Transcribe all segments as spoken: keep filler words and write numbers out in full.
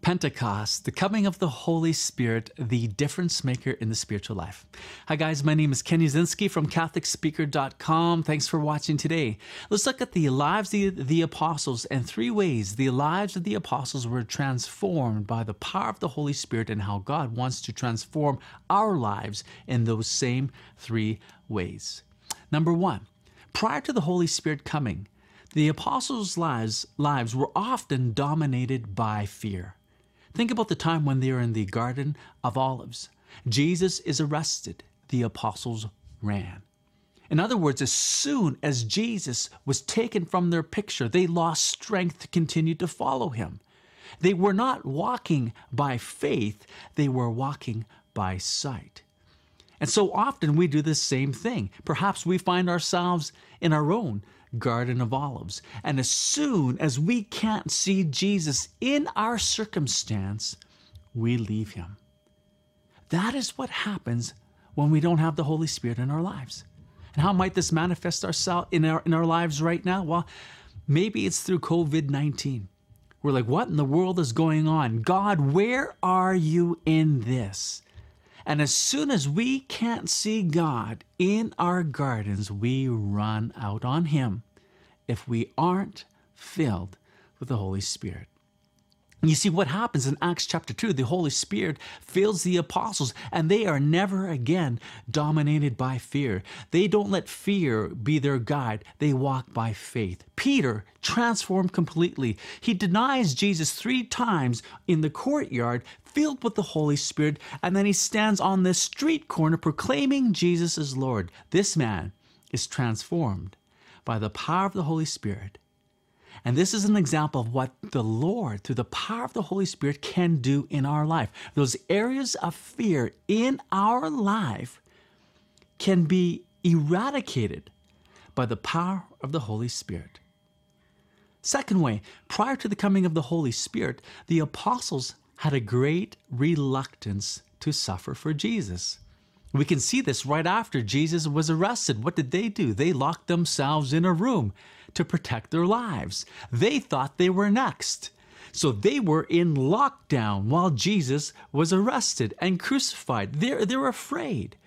Pentecost, the coming of the Holy Spirit, the difference maker in the spiritual life. Hi guys, my name is Ken Uzinski from Catholic Speaker dot com. Thanks for watching today. Let's look at the lives of the, the apostles and three ways the lives of the apostles were transformed by the power of the Holy Spirit and how God wants to transform our lives in those same three ways. Number one, prior to the Holy Spirit coming, the apostles' lives, lives were often dominated by fear. Think about the time when they are in the Garden of Olives. Jesus is arrested. The apostles ran. In other words, as soon as Jesus was taken from their picture, they lost strength to continue to follow him. They were not walking by faith, they were walking by sight. And so often we do the same thing. Perhaps we find ourselves in our own Garden of Olives. And as soon as we can't see Jesus in our circumstance, we leave him. That is what happens when we don't have the Holy Spirit in our lives. And how might this manifest ourselves in our in our lives right now? Well, maybe it's through covid nineteen. We're like, what in the world is going on? God, where are you in this? And as soon as we can't see God in our gardens, we run out on him if we aren't filled with the Holy Spirit. You see what happens in Acts chapter two, the Holy Spirit fills the apostles and they are never again dominated by fear. They don't let fear be their guide. They walk by faith. Peter transformed completely. He denies Jesus three times in the courtyard, filled with the Holy Spirit, and then he stands on this street corner proclaiming Jesus as Lord. This man is transformed by the power of the Holy Spirit. And this is an example of what the Lord, through the power of the Holy Spirit, can do in our life. Those areas of fear in our life can be eradicated by the power of the Holy Spirit. Second way, prior to the coming of the Holy Spirit, the apostles had a great reluctance to suffer for Jesus. We can see this right after Jesus was arrested. What did they do? They locked themselves in a room to protect their lives. They thought they were next. So they were in lockdown while Jesus was arrested and crucified. They're, they're afraid.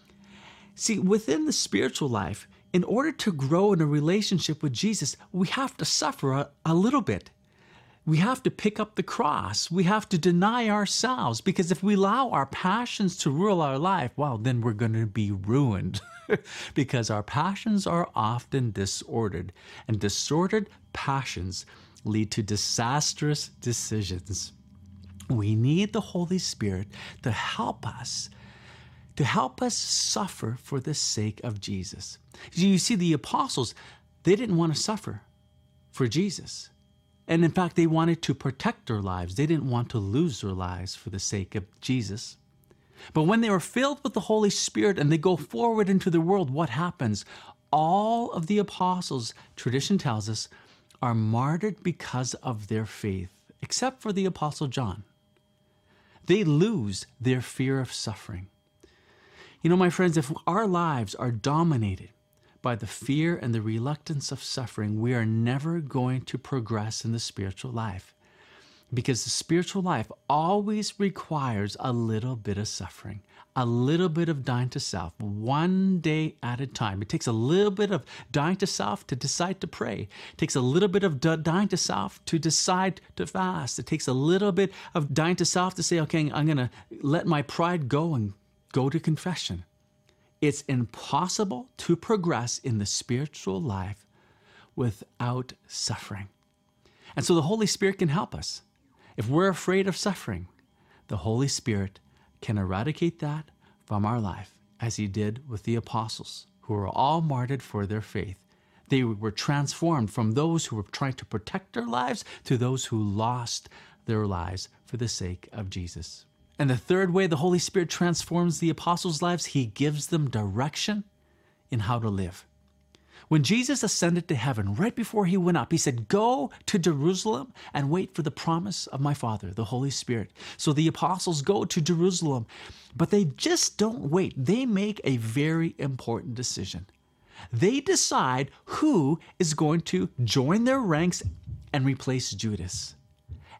See, within the spiritual life, in order to grow in a relationship with Jesus, we have to suffer a, a little bit. We have to pick up the cross. We have to deny ourselves, because if we allow our passions to rule our life, well, then we're going to be ruined because our passions are often disordered, and disordered passions lead to disastrous decisions. We need the Holy Spirit to help us, to help us suffer for the sake of Jesus. You see, the apostles, they didn't want to suffer for Jesus. And in fact, they wanted to protect their lives. They didn't want to lose their lives for the sake of Jesus. But when they were filled with the Holy Spirit and they go forward into the world, what happens? All of the apostles, tradition tells us, are martyred because of their faith, except for the Apostle John. They lose their fear of suffering. You know, my friends, if our lives are dominated by the fear and the reluctance of suffering, we are never going to progress in the spiritual life, because the spiritual life always requires a little bit of suffering, a little bit of dying to self, one day at a time. It takes a little bit of dying to self to decide to pray. It takes a little bit of dying to self to decide to fast. It takes a little bit of dying to self to say, okay, I'm going to let my pride go and go to confession. It's impossible to progress in the spiritual life without suffering. And so the Holy Spirit can help us. If we're afraid of suffering, the Holy Spirit can eradicate that from our life, as he did with the apostles, who were all martyred for their faith. They were transformed from those who were trying to protect their lives to those who lost their lives for the sake of Jesus. And the third way the Holy Spirit transforms the apostles' lives, he gives them direction in how to live. When Jesus ascended to heaven, right before he went up, he said, go to Jerusalem and wait for the promise of my Father, the Holy Spirit. So the apostles go to Jerusalem, but they just don't wait. They make a very important decision. They decide who is going to join their ranks and replace Judas.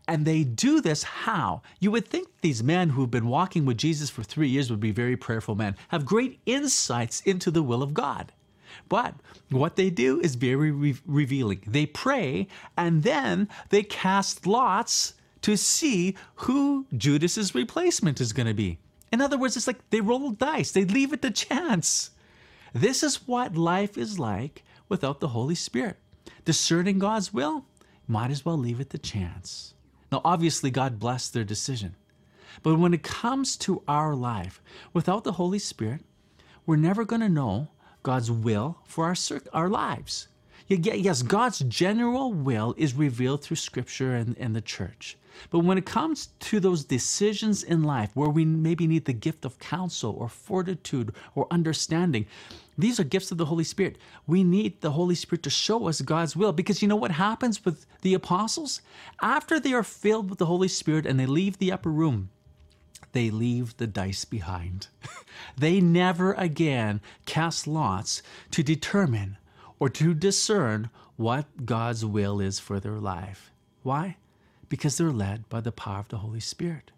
And they do this how? You would think these men who've been walking with Jesus for three years would be very prayerful men, have great insights into the will of God. But what they do is very re- revealing. They pray and then they cast lots to see who Judas's replacement is going to be. In other words, it's like they roll dice. They leave it to chance. This is what life is like without the Holy Spirit. Discerning God's will, might as well leave it to chance. Now, obviously, God blessed their decision. But when it comes to our life, without the Holy Spirit, we're never going to know God's will for our, our lives. Yes, God's general will is revealed through Scripture and, and the church. But when it comes to those decisions in life where we maybe need the gift of counsel or fortitude or understanding, these are gifts of the Holy Spirit. We need the Holy Spirit to show us God's will, because you know what happens with the apostles? After they are filled with the Holy Spirit and they leave the upper room, they leave the dice behind. They never again cast lots to determine or to discern what God's will is for their life. Why? Because they're led by the power of the Holy Spirit.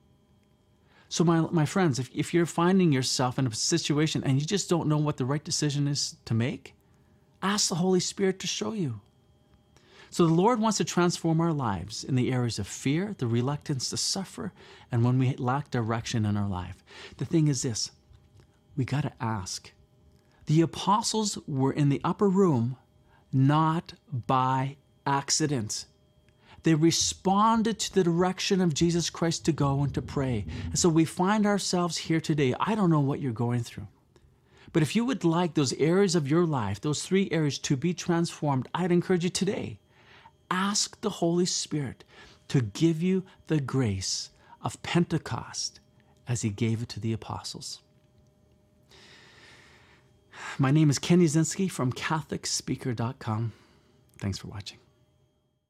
So my, my friends, if, if you're finding yourself in a situation and you just don't know what the right decision is to make, ask the Holy Spirit to show you. So the Lord wants to transform our lives in the areas of fear, the reluctance to suffer, and when we lack direction in our life. The thing is this, we got to ask. The apostles were in the upper room not by accident. They responded to the direction of Jesus Christ to go and to pray. And so we find ourselves here today. I don't know what you're going through. But if you would like those areas of your life, those three areas to be transformed, I'd encourage you today. Ask the Holy Spirit to give you the grace of Pentecost as he gave it to the apostles. My name is Kenny Zinski from Catholic Speaker dot com. Thanks for watching.